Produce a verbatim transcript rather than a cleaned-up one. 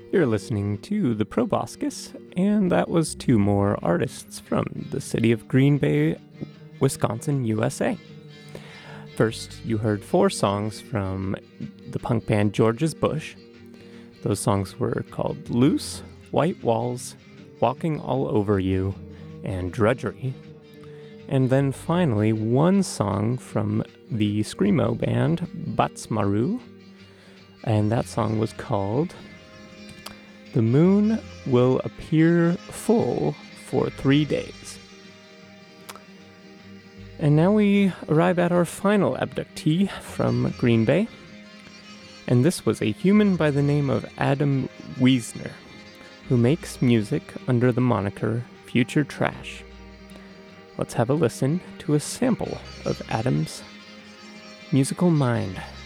You're listening to The Proboscis, and that was two more artists from the city of Green Bay, Wisconsin, U S A. First, you heard four songs from the punk band George's Bush. Those songs were called Loose, White Walls, Walking All Over You, and Drudgery. And then finally, one song from the Screamo band Batsmaru, and that song was called The Moon Will Appear Full for Three Days. And now we arrive at our final abductee from Green Bay. And this was a human by the name of Adam Wiesner, who makes music under the moniker Future Trash. Let's have a listen to a sample of Adam's musical mind.